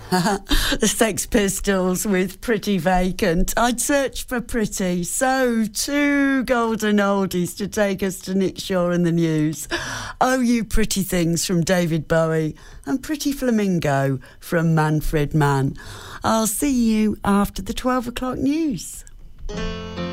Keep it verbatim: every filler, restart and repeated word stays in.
The Sex Pistols with Pretty Vacant. I'd search for Pretty. So, two golden oldies to take us to Nick Shaw and the news. Oh, You Pretty Things from David Bowie and Pretty Flamingo from Manfred Mann. I'll see you after the twelve o'clock news.